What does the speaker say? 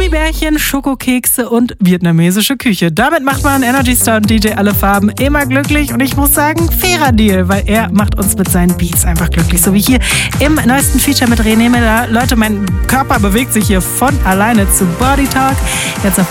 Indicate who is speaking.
Speaker 1: Gummibärchen, Schokokekse und vietnamesische Küche. Damit macht man Energy Star und DJ Alle Farben immer glücklich. Und ich muss sagen, fairer Deal, weil er macht uns mit seinen Beats einfach glücklich. So wie hier im neuesten Feature mit René Miller. Leute, mein Körper bewegt sich hier von alleine zu Body Talk. Jetzt auf